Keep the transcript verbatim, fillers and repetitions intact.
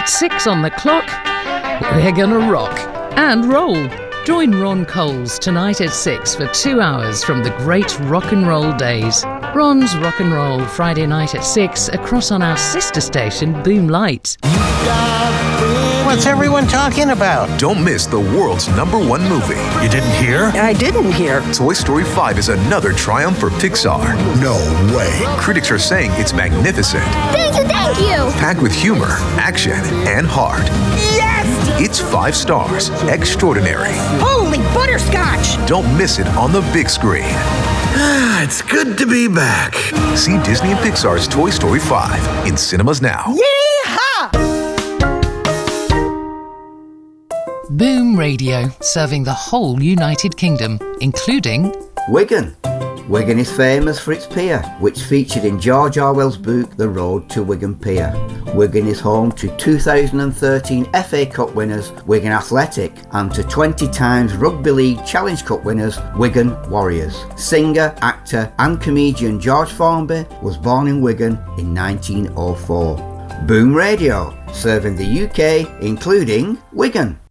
At six on the clock, we're gonna rock and roll. Join Ron Coles tonight at six for two hours from the great rock and roll days. Ron's Rock and Roll, Friday night at six, across on our sister station, Boom Light. What's everyone talking about? Don't miss the world's number one movie. You didn't hear? I didn't hear. Toy Story five is another triumph for Pixar. No way. Critics are saying it's magnificent. Thank you, thank you! Packed with humor, action, and heart. Yes! It's five stars. Extraordinary. Holy butterscotch! Don't miss it on the big screen. It's good to be back. See Disney and Pixar's Toy Story five in cinemas now. Yeehaw! Boom Radio, serving the whole United Kingdom, including Wigan. Wigan is famous for its pier, which featured in George Orwell's book The Road to Wigan Pier. Wigan is home to two thousand thirteen F A Cup winners Wigan Athletic and to twenty times Rugby League Challenge Cup winners Wigan Warriors. Singer, actor and comedian George Formby was born in Wigan in nineteen oh four. Boom Radio, serving the U K including Wigan.